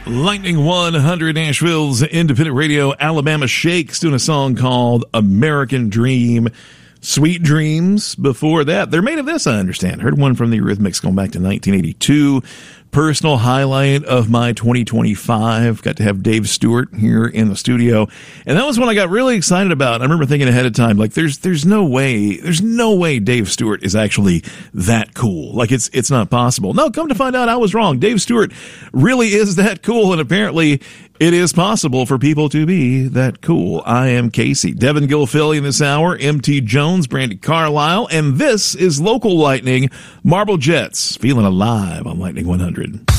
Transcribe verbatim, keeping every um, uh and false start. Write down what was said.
Lightning one hundred, Nashville's independent radio. Alabama Shakes doing a song called American Dream. Sweet Dreams before that. They're made of this, I understand. Heard one from the Eurythmics going back to nineteen eighty-two. Personal highlight of my twenty twenty-five. Got to have Dave Stewart here in the studio. And that was one I got really excited about. I remember thinking ahead of time, like, there's there's no way, there's no way Dave Stewart is actually that cool. Like, it's it's not possible. No, come to find out I was wrong. Dave Stewart really is that cool, and apparently it is possible for people to be that cool. I am Casey. Devin Gilfilly in this hour, M T Jones, Brandy Carlisle, and this is Local Lightning, Marble Jets, feeling alive on Lightning one hundred.